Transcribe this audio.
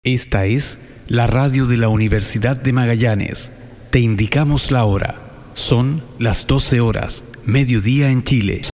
Esta es la radio de la Universidad de Magallanes. Te indicamos la hora. Son las 12 horas, mediodía en Chile.